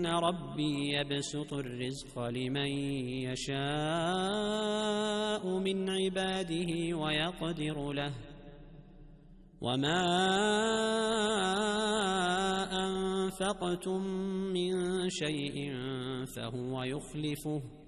ربي يبسط الرزق لمن يشاء من عباده ويقدر له وما أنفقتم من شيء فهو يخلفه